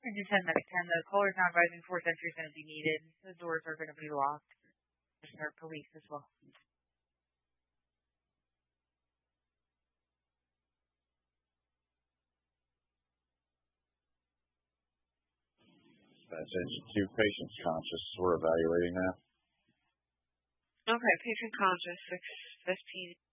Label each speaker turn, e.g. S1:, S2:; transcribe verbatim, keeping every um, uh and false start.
S1: Just ten medic ten. The caller's not advising force entry is going to be needed. The doors are going to be locked. Just our police as well.
S2: Attention, two patients conscious. We're evaluating that.
S3: Okay, patient conscious, six fifteen